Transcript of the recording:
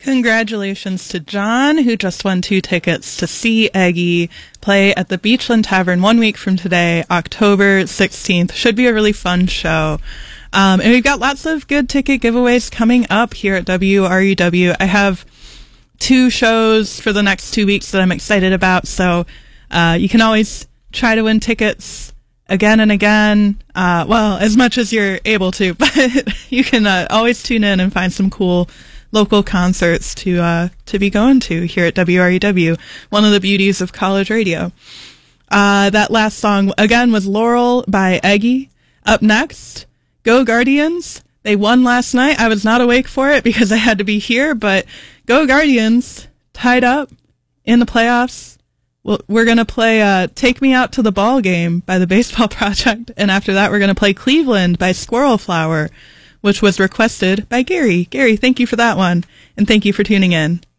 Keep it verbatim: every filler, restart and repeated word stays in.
Congratulations to John, who just won two tickets to see Eggy play at the Beachland Tavern one week from today, October sixteenth. Should be a really fun show. Um, and we've got lots of good ticket giveaways coming up here at W R U W. I have two shows for the next two weeks that I'm excited about, so uh, you can always try to win tickets again and again, uh, well, as much as you're able to, but you can uh, always tune in and find some cool local concerts to uh, to be going to here at W R U W, one of the beauties of college radio. Uh, that last song, again, was Laurel by Eggy. Up next, Go Guardians. They won last night. I was not awake for it because I had to be here, but Go Guardians, tied up in the playoffs. Well, we're going to play uh, Take Me Out to the Ball Game by the Baseball Project, and after that we're going to play Cleveland by Squirrel Flower, which was requested by Gary. Gary, thank you for that one, and thank you for tuning in.